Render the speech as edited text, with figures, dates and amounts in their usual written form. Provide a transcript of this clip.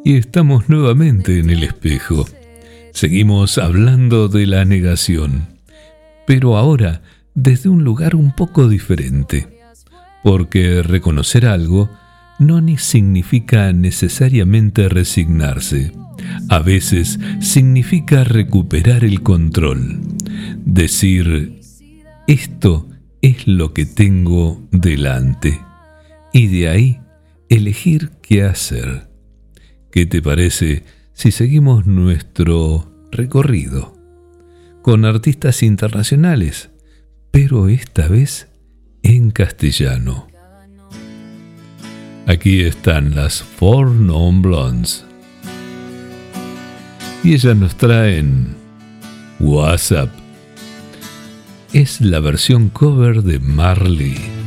Y estamos nuevamente en el espejo. Seguimos hablando de la negación, pero ahora desde un lugar un poco diferente. Porque reconocer algo no ni significa necesariamente resignarse. A veces significa recuperar el control. Decir, esto es lo que tengo delante. Y de ahí elegir qué hacer. ¿Qué te parece si seguimos nuestro recorrido con artistas internacionales, pero esta vez en castellano? Aquí están las 4 Non Blondes y ellas nos traen WhatsApp. Es la versión cover de Marley.